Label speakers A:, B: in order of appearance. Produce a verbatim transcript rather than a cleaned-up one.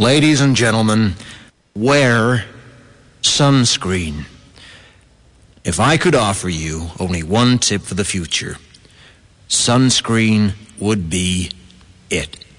A: Ladies and gentlemen, wear sunscreen. If I could offer you only one tip for the future, sunscreen would be it.